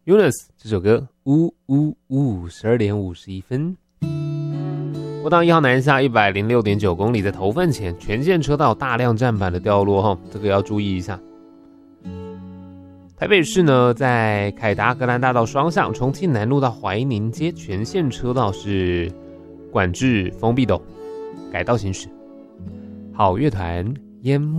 Yunus 这首歌呜呜呜，12点51分。国道1号南下 106.9 公里，在头份前全线车道大量站板的掉落，这个要注意一下。台北市呢，在凯达格兰大道双向重庆南路到怀宁街全线车道是管制封闭的，改道行驶。好乐团淹没。